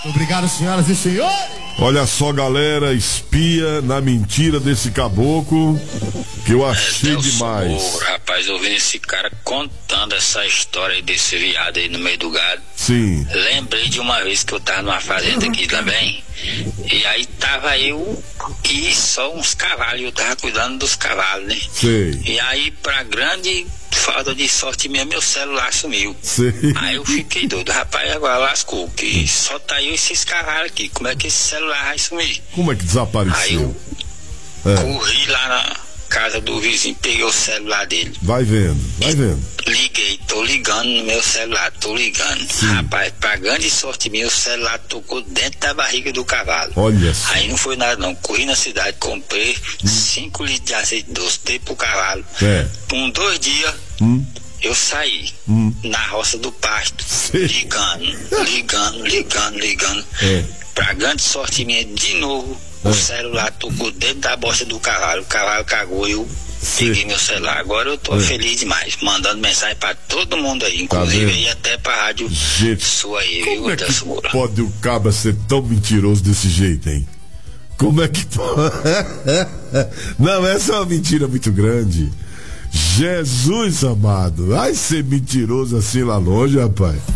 Obrigado, senhoras e senhores. Olha só, galera, espia na mentira desse caboclo, que eu achei demais. Rapaz, ouvindo esse cara contando essa história aí desse viado aí no meio do gado. Sim. Lembrei de uma vez que eu tava numa fazenda aqui também. E aí tava eu e só uns cavalos. Eu tava cuidando dos cavalos, né? Sei. E aí, pra grande falta de sorte minha, meu celular sumiu. Sei. Aí eu fiquei doido. Rapaz, agora lascou. Que só tá eu e esses cavalos aqui. Como é que esse celular vai sumir? Como é que desapareceu? Aí eu corri lá na casa do vizinho, peguei o celular dele. Vai vendo. Liguei, tô ligando no meu celular, tô ligando. Sim. Rapaz, pra grande sorte minha, o celular tocou dentro da barriga do cavalo. Olha só. Aí não foi nada não, corri na cidade, comprei 5 litros de azeite doce, dei pro cavalo. Com 2 dias, eu saí na roça do pasto, ligando. Pra grande sorte minha, de novo, o celular tocou dentro da bosta do cavalo. O cavalo cagou, eu peguei meu celular. Agora eu tô feliz demais, mandando mensagem pra todo mundo aí, inclusive aí até pra rádio sua aí, Como viu, é que Moura? pode o cabra ser tão mentiroso desse jeito, hein? Como é que pode? Não, essa é uma mentira muito grande. Jesus amado, vai ser mentiroso assim lá longe, rapaz.